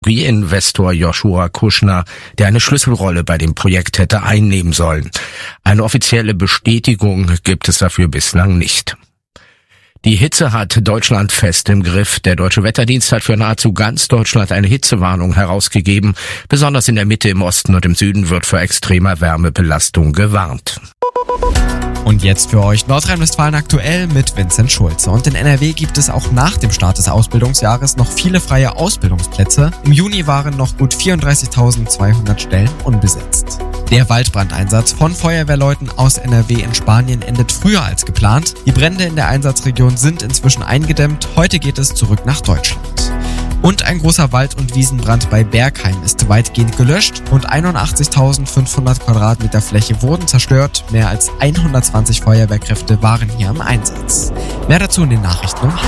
wie Investor Joshua Kushner, der eine Schlüsselrolle bei dem Projekt hätte einnehmen sollen. Eine offizielle Bestätigung gibt es dafür bislang nicht. Die Hitze hat Deutschland fest im Griff. Der Deutsche Wetterdienst hat für nahezu ganz Deutschland eine Hitzewarnung herausgegeben. Besonders in der Mitte, im Osten und im Süden wird vor extremer Wärmebelastung gewarnt. Und jetzt für euch Nordrhein-Westfalen aktuell mit Vincent Schulze. Und in NRW gibt es auch nach dem Start des Ausbildungsjahres noch viele freie Ausbildungsplätze. Im Juni waren noch gut 34.200 Stellen unbesetzt. Der Waldbrandeinsatz von Feuerwehrleuten aus NRW in Spanien endet früher als geplant. Die Brände in der Einsatzregion sind inzwischen eingedämmt. Heute geht es zurück nach Deutschland. Und ein großer Wald- und Wiesenbrand bei Bergheim ist weitgehend gelöscht und 81.500 Quadratmeter Fläche wurden zerstört. Mehr als 120 Feuerwehrkräfte waren hier im Einsatz. Mehr dazu in den Nachrichten um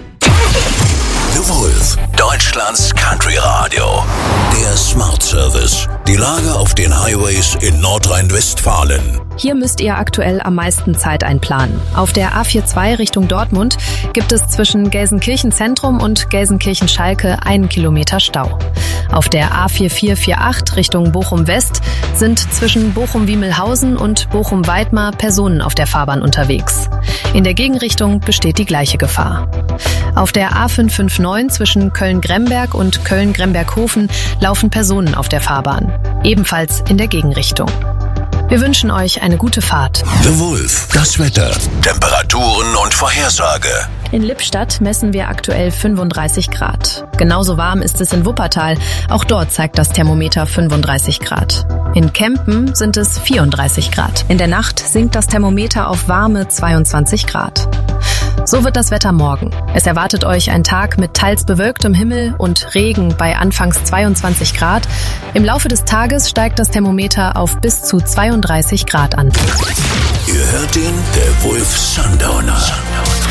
The Wolf, Deutschlands Country Radio. Der Smart Service. Die Lage auf den Highways in Nordrhein-Westfalen. Hier müsst ihr aktuell am meisten Zeit einplanen. Auf der A42 Richtung Dortmund gibt es zwischen Gelsenkirchen Zentrum und Gelsenkirchen-Schalke 1 Kilometer Stau. Auf der A4448 Richtung Bochum West sind zwischen Bochum-Wiemelhausen und Bochum-Weidmar Personen auf der Fahrbahn unterwegs. In der Gegenrichtung besteht die gleiche Gefahr. Auf der A559 zwischen Köln-Gremberg und Köln-Gremberghofen laufen Personen auf der Fahrbahn, ebenfalls in der Gegenrichtung. Wir wünschen euch eine gute Fahrt. The Wolf, das Wetter, Temperaturen und Vorhersage. In Lippstadt messen wir aktuell 35 Grad. Genauso warm ist es in Wuppertal. Auch dort zeigt das Thermometer 35 Grad. In Kempen sind es 34 Grad. In der Nacht sinkt das Thermometer auf warme 22 Grad. So wird das Wetter morgen. Es erwartet euch ein Tag mit teils bewölktem Himmel und Regen bei anfangs 22 Grad. Im Laufe des Tages steigt das Thermometer auf bis zu 32 Grad an. Ihr hört den The Wolf Sundowner.